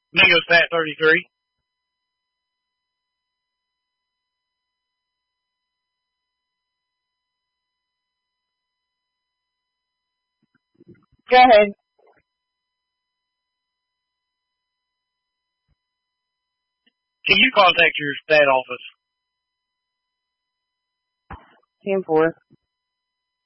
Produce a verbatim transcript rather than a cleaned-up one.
Neostat thirty-three. Go ahead. Can you contact your stat office? ten four.